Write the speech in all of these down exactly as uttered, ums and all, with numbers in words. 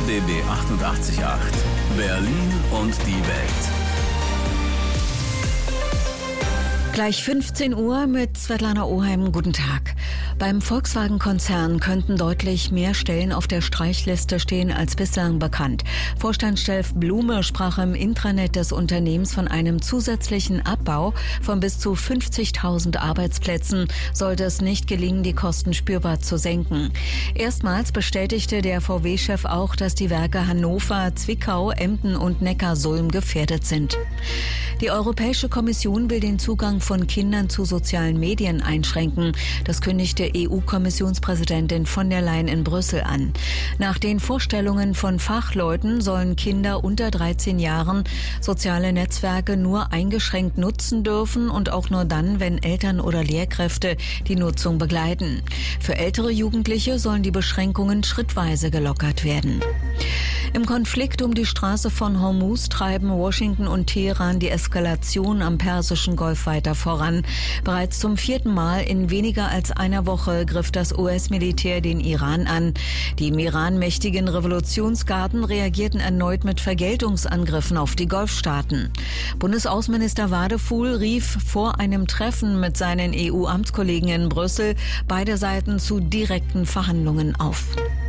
B B achtundachtzig Komma acht. Berlin und die Welt. Gleich fünfzehn Uhr mit Svetlana Oheim. Guten Tag. Beim Volkswagen-Konzern könnten deutlich mehr Stellen auf der Streichliste stehen als bislang bekannt. Vorstandschef Blume sprach im Intranet des Unternehmens von einem zusätzlichen Abbau von bis zu fünfzigtausend Arbeitsplätzen, sollte es nicht gelingen, die Kosten spürbar zu senken. Erstmals bestätigte der V W-Chef auch, dass die Werke Hannover, Zwickau, Emden und Neckarsulm gefährdet sind. Die Europäische Kommission will den Zugang von Kindern zu sozialen Medien einschränken. Das kündigte E U-Kommissionspräsidentin von der Leyen in Brüssel an. Nach den Vorstellungen von Fachleuten sollen Kinder unter dreizehn Jahren soziale Netzwerke nur eingeschränkt nutzen dürfen und auch nur dann, wenn Eltern oder Lehrkräfte die Nutzung begleiten. Für ältere Jugendliche sollen die Beschränkungen schrittweise gelockert werden. Im Konflikt um die Straße von Hormuz treiben Washington und Teheran die Eskalation am Persischen Golf weiter voran. Bereits zum vierten Mal in weniger als einer Woche griff das U S-Militär den Iran an. Die im Iran mächtigen Revolutionsgarden reagierten erneut mit Vergeltungsangriffen auf die Golfstaaten. Bundesaußenminister Wadefuhl rief vor einem Treffen mit seinen E U-Amtskollegen in Brüssel beide Seiten zu direkten Verhandlungen auf.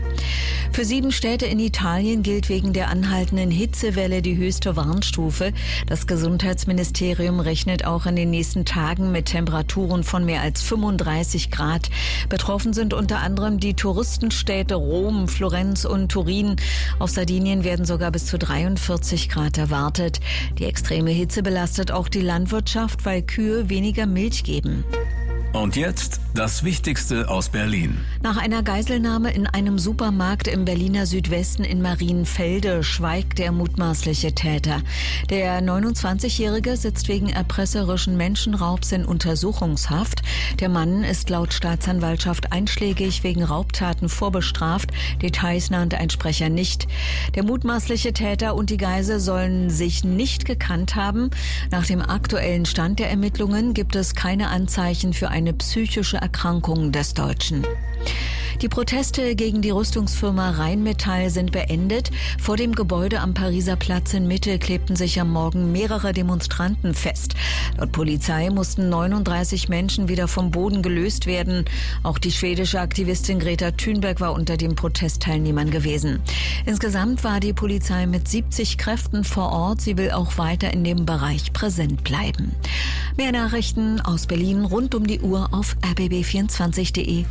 Für sieben Städte in Italien gilt wegen der anhaltenden Hitzewelle die höchste Warnstufe. Das Gesundheitsministerium rechnet auch in den nächsten Tagen mit Temperaturen von mehr als fünfunddreißig Grad. Betroffen sind unter anderem die Touristenstädte Rom, Florenz und Turin. Auf Sardinien werden sogar bis zu dreiundvierzig Grad erwartet. Die extreme Hitze belastet auch die Landwirtschaft, weil Kühe weniger Milch geben. Und jetzt das Wichtigste aus Berlin. Nach einer Geiselnahme in einem Supermarkt im Berliner Südwesten in Marienfelde schweigt der mutmaßliche Täter. Der neunundzwanzigjährige sitzt wegen erpresserischen Menschenraubs in Untersuchungshaft. Der Mann ist laut Staatsanwaltschaft einschlägig wegen Raubtaten vorbestraft. Details nannte ein Sprecher nicht. Der mutmaßliche Täter und die Geisel sollen sich nicht gekannt haben. Nach dem aktuellen Stand der Ermittlungen gibt es keine Anzeichen für eine psychische Erkrankung des Deutschen. Die Proteste gegen die Rüstungsfirma Rheinmetall sind beendet. Vor dem Gebäude am Pariser Platz in Mitte klebten sich am Morgen mehrere Demonstranten fest. Laut Polizei mussten neununddreißig Menschen wieder vom Boden gelöst werden. Auch die schwedische Aktivistin Greta Thunberg war unter den Protestteilnehmern gewesen. Insgesamt war die Polizei mit siebzig Kräften vor Ort. Sie will auch weiter in dem Bereich präsent bleiben. Mehr Nachrichten aus Berlin rund um die Uhr auf r b b vierundzwanzig punkt de.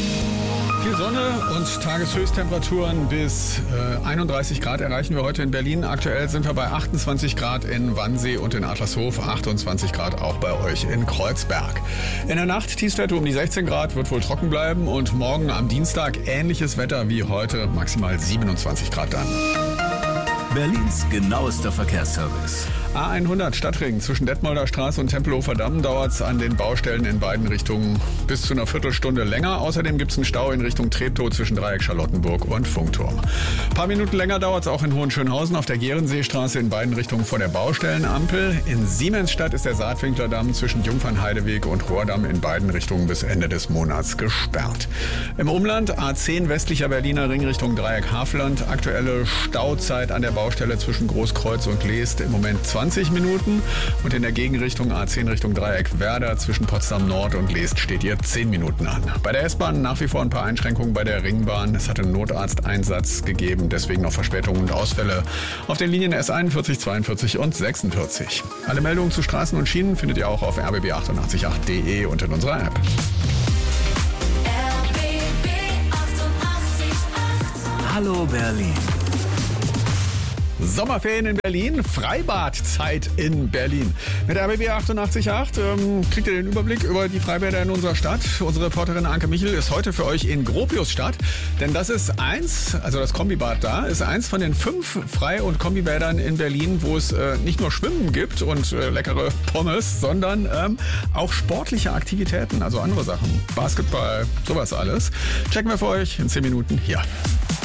Viel Sonne und Tageshöchsttemperaturen bis äh, einunddreißig Grad erreichen wir heute in Berlin. Aktuell sind wir bei achtundzwanzig Grad in Wannsee und in Adlershof, achtundzwanzig Grad auch bei euch in Kreuzberg. In der Nacht Tiefstwerte um die sechzehn Grad, wird wohl trocken bleiben und morgen am Dienstag ähnliches Wetter wie heute, maximal siebenundzwanzig Grad dann. Berlins genauester Verkehrsservice. A hundert Stadtring zwischen Detmolder Straße und Tempelhofer Damm dauert es an den Baustellen in beiden Richtungen bis zu einer Viertelstunde länger. Außerdem gibt es einen Stau in Richtung Treptow zwischen Dreieck Charlottenburg und Funkturm. Ein paar Minuten länger dauert es auch in Hohenschönhausen auf der Gehrenseestraße in beiden Richtungen vor der Baustellenampel. In Siemensstadt ist der Saatwinkler Damm zwischen Jungfernheideweg und Rohrdamm in beiden Richtungen bis Ende des Monats gesperrt. Im Umland A zehn westlicher Berliner Ring Richtung Dreieck Havelland. Aktuelle Stauzeit an der Baustelle zwischen Großkreuz und Leest im Moment zwanzig Minuten und in der Gegenrichtung A zehn Richtung Dreieck Werder zwischen Potsdam Nord und Leest steht ihr zehn Minuten an. Bei der S-Bahn nach wie vor ein paar Einschränkungen bei der Ringbahn. Es hat einen Notarzteinsatz gegeben, deswegen noch Verspätungen und Ausfälle auf den Linien S einundvierzig, zweiundvierzig und sechsundvierzig. Alle Meldungen zu Straßen und Schienen findet ihr auch auf r b b achtundachtzig Punkt acht punkt de und in unserer App. Hallo Berlin. Sommerferien in Berlin, Freibadzeit in Berlin. Mit R B B achtundachtzig Komma acht ähm, kriegt ihr den Überblick über die Freibäder in unserer Stadt. Unsere Reporterin Anke Michel ist heute für euch in Gropiusstadt, denn das ist eins, also das Kombibad da, ist eins von den fünf Frei- und Kombibädern in Berlin, wo es äh, nicht nur Schwimmen gibt und äh, leckere Pommes, sondern ähm, auch sportliche Aktivitäten, also andere Sachen, Basketball, sowas alles. Checken wir für euch in zehn Minuten hier.